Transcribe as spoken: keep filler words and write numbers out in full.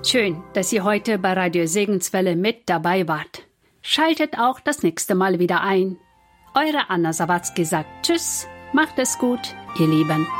Schön, dass ihr heute bei Radio Segenswelle mit dabei wart. Schaltet auch das nächste Mal wieder ein. Eure Anna Sawatzki sagt Tschüss, macht es gut, ihr Lieben.